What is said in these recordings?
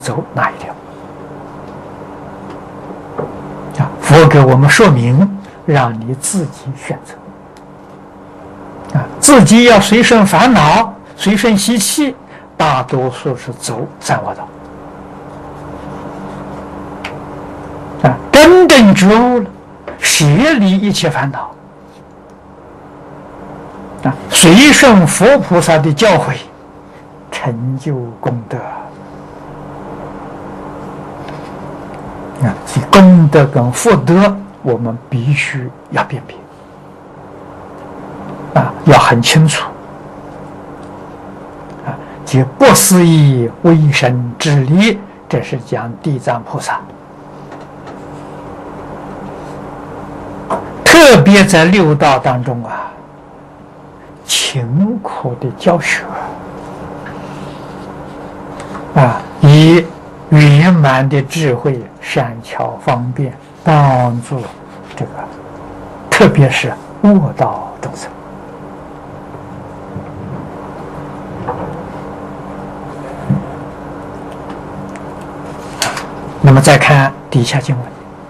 走哪一条？佛给我们说明，让你自己选择。自己要随顺烦恼，随顺习气，大多数是走三恶道。真正觉悟了，舍离一切烦恼，随顺佛菩萨的教诲，成就功德。所以功德跟福德，我们必须要辨别，要很清楚。即不思议为身之理，这是讲地藏菩萨，特别在六道当中勤苦的教学，以圆满的智慧、善巧方便帮助这个，特别是恶道众生。那么再看底下经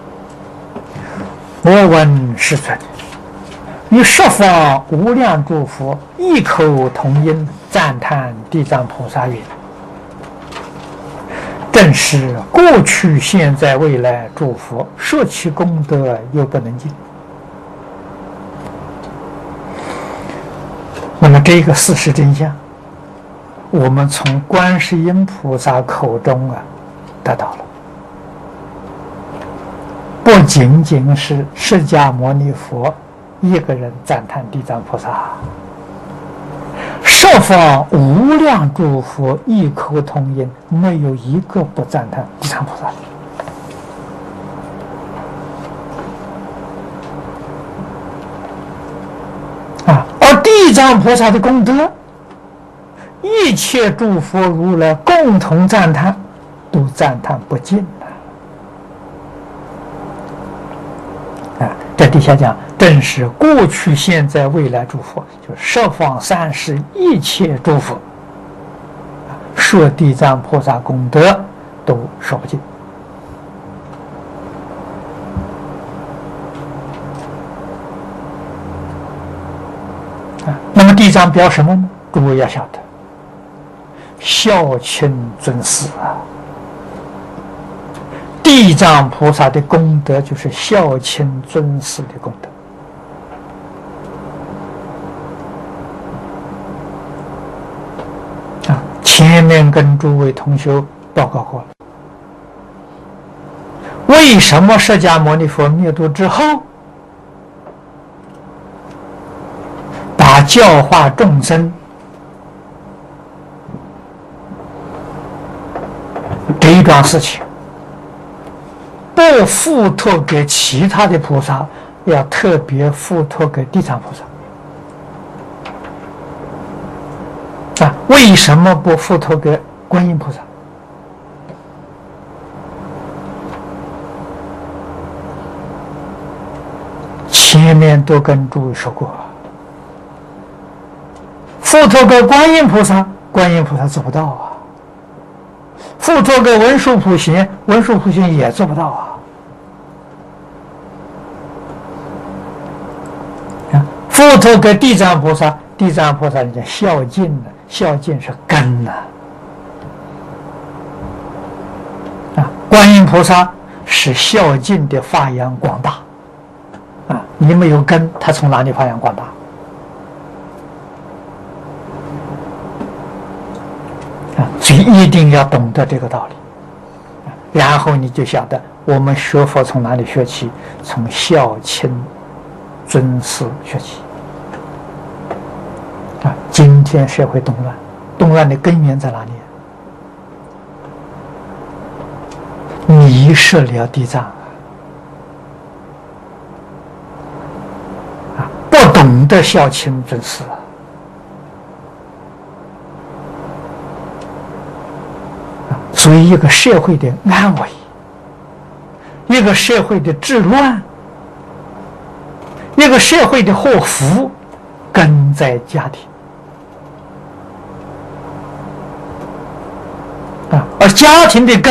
文：我闻世尊于十方无量诸佛异口同音赞叹地藏菩萨云：正是过去、现在、未来诸佛说其功德又不能尽。那么这个事实真相，我们从观世音菩萨口中得到了。不仅仅是释迦牟尼佛一个人赞叹地藏菩萨，十方无量诸佛异口同音，没有一个不赞叹地藏菩萨的。而地藏菩萨的功德，一切诸佛如来共同赞叹，都赞叹不尽。在底下讲，正是过去、现在、未来诸佛，就是十方三世一切诸佛，说地藏菩萨功德都说不尽。那么地藏表什么呢？诸位要晓得，孝亲尊师地藏菩萨的功德就是孝亲尊师的功德。前面跟诸位同学报告过了，为什么释迦牟尼佛灭度之后，把教化众生这一桩事情不付托给其他的菩萨，要特别付托给地藏菩萨。为什么不付托给观音菩萨？前面都跟诸位说过，付托给观音菩萨，观音菩萨做不到付托给文殊普贤，文殊普贤也做不到付托给地藏菩萨，地藏菩萨人家孝敬呢，孝敬是根观音菩萨是孝敬的发扬光大你没有根，他从哪里发扬光大？所以一定要懂得这个道理，然后你就晓得我们学佛从哪里学起？从孝亲尊师学起。今天社会动乱，动乱的根源在哪里？迷失了地藏不懂得孝亲尊师所以一个社会的安危，一个社会的治乱，一个社会的祸福，根在家庭而家庭的根